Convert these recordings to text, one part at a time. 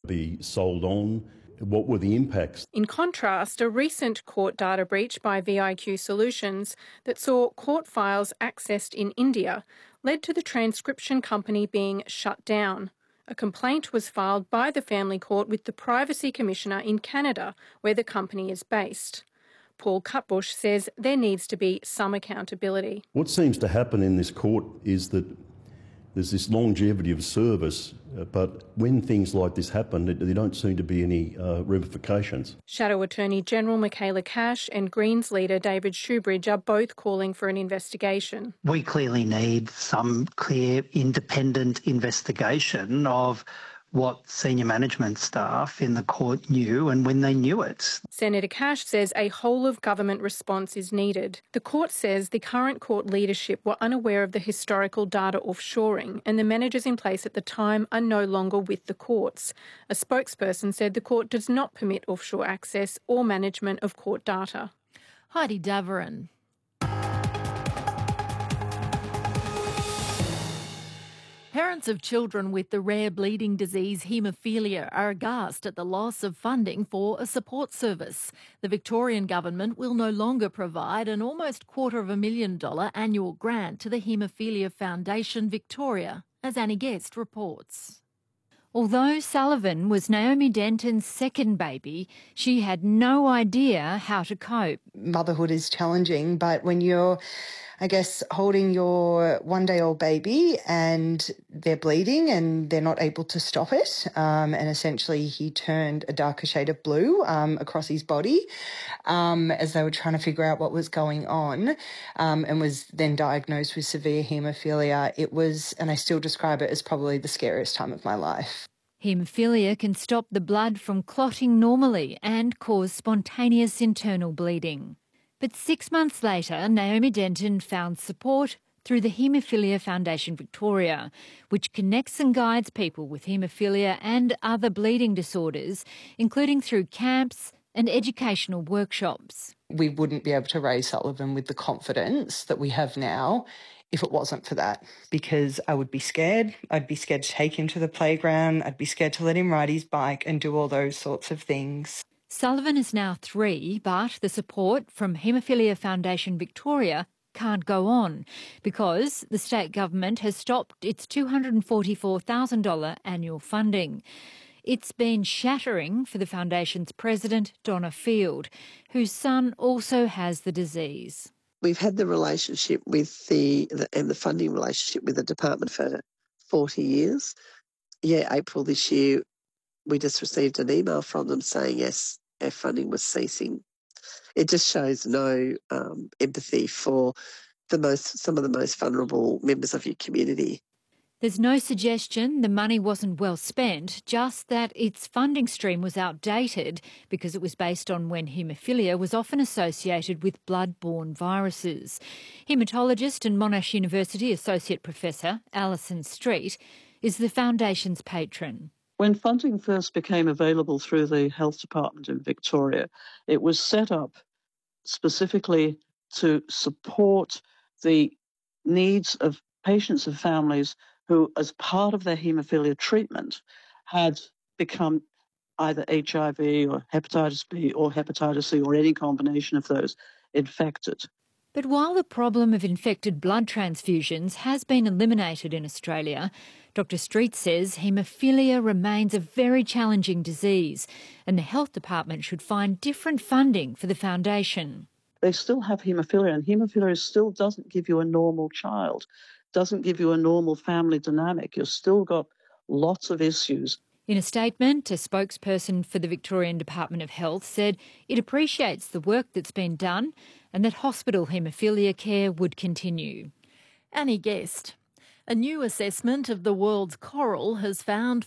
be sold on? What were the impacts? In contrast, a recent court data breach by VIQ Solutions that saw court files accessed in India led to the transcription company being shut down. A complaint was filed by the family court with the Privacy Commissioner in Canada, where the company is based. Paul Cutbush says there needs to be some accountability. What seems to happen in this court is that there's this longevity of service, but when things like this happen, there don't seem to be any ramifications. Shadow Attorney General Michaela Cash and Greens leader David Shoebridge are both calling for an investigation. We clearly need some clear independent investigation of what senior management staff in the court knew and when they knew it. Senator Cash says a whole-of-government response is needed. The court says the current court leadership were unaware of the historical data offshoring and the managers in place at the time are no longer with the courts. A spokesperson said the court does not permit offshore access or management of court data. Heidi Davarin. Parents of children with the rare bleeding disease haemophilia are aghast at the loss of funding for a support service. The Victorian government will no longer provide an almost $250,000 annual grant to the Haemophilia Foundation Victoria, as Annie Guest reports. Although Sullivan was Naomi Denton's second baby, she had no idea how to cope. Motherhood is challenging, but when you're, I guess, holding your one-day-old baby and they're bleeding and they're not able to stop it, and essentially he turned a darker shade of blue across his body as they were trying to figure out what was going on, and was then diagnosed with severe haemophilia. It was, and I still describe it as probably the scariest time of my life. Haemophilia can stop the blood from clotting normally and cause spontaneous internal bleeding. But 6 months later, Naomi Denton found support through the Haemophilia Foundation Victoria, which connects and guides people with haemophilia and other bleeding disorders, including through camps and educational workshops. We wouldn't be able to raise Sullivan with the confidence that we have now if it wasn't for that, because I would be scared. I'd be scared to take him to the playground. I'd be scared to let him ride his bike and do all those sorts of things. Sullivan is now 3, but the support from Haemophilia Foundation Victoria can't go on because the state government has stopped its $244,000 annual funding. It's been shattering for the foundation's president, Donna Field, whose son also has the disease. We've had the relationship with the funding relationship with the department for 40 years. April this year, we just received an email from them saying, yes, our funding was ceasing. It just shows no empathy for some of the most vulnerable members of your community. There's no suggestion the money wasn't well spent, just that its funding stream was outdated because it was based on when haemophilia was often associated with blood-borne viruses. Haematologist and Monash University Associate Professor Alison Street is the foundation's patron. When funding first became available through the Health Department in Victoria, it was set up specifically to support the needs of patients and families who, as part of their haemophilia treatment, had become either HIV or hepatitis B or hepatitis C or any combination of those infected. But while the problem of infected blood transfusions has been eliminated in Australia, Dr Street says haemophilia remains a very challenging disease and the Health Department should find different funding for the foundation. They still have haemophilia, and haemophilia still doesn't give you a normal child, doesn't give you a normal family dynamic. You've still got lots of issues. In a statement, a spokesperson for the Victorian Department of Health said it appreciates the work that's been done and that hospital haemophilia care would continue. Annie Guest. A new assessment of the world's coral has found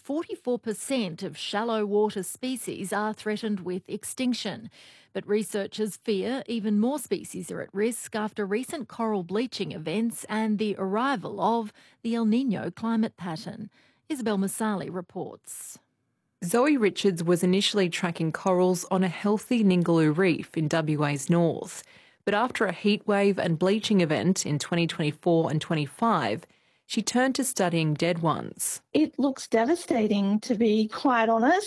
44% of shallow water species are threatened with extinction. But researchers fear even more species are at risk after recent coral bleaching events and the arrival of the El Niño climate pattern. Isabel Masali reports. Zoe Richards was initially tracking corals on a healthy Ningaloo reef in WA's north. But after a heatwave and bleaching event in 2024 and 25, she turned to studying dead ones. It looks devastating, to be quite honest.